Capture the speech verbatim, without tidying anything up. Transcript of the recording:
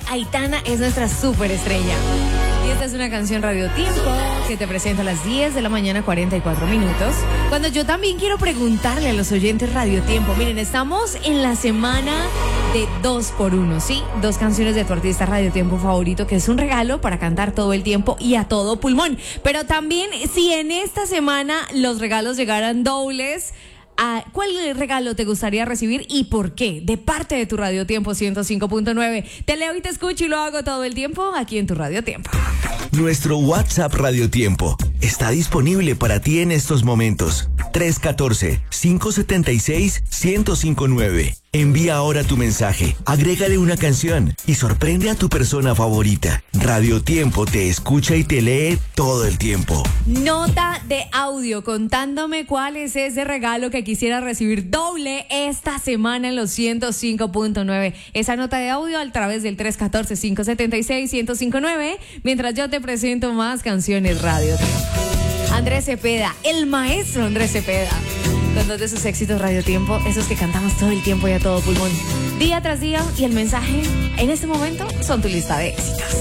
Aitana es nuestra superestrella. Y esta es una canción Radio Tiempo que te presenta a las diez de la mañana, cuarenta y cuatro minutos. Cuando yo también quiero preguntarle a los oyentes Radio Tiempo, miren, estamos en la semana de dos por uno, ¿sí? Dos canciones de tu artista Radio Tiempo favorito, que es un regalo para cantar todo el tiempo y a todo pulmón. Pero también, si en esta semana los regalos llegaran dobles, ¿a ¿cuál regalo te gustaría recibir y por qué? De parte de tu Radio Tiempo ciento cinco punto nueve. Te leo y te escucho y lo hago todo el tiempo aquí en tu Radio Tiempo. Nuestro WhatsApp Radio Tiempo está disponible para ti en estos momentos. tres uno cuatro, cinco siete seis, uno cero cinco nueve. Envía ahora tu mensaje, agrégale una canción y sorprende a tu persona favorita. Radio Tiempo te escucha y te lee todo el tiempo. Nota de audio contándome cuál es ese regalo que quisiera recibir doble esta semana en los ciento cinco punto nueve. Esa nota de audio a través del tres uno cuatro, cinco siete seis, uno cero cinco nueve, mientras yo te presento más canciones Radio Tiempo. Andrés Cepeda, el maestro Andrés Cepeda, con dos de sus éxitos Radio Tiempo, esos que cantamos todo el tiempo y a todo pulmón, día tras día, y el mensaje en este momento son tu lista de éxitos.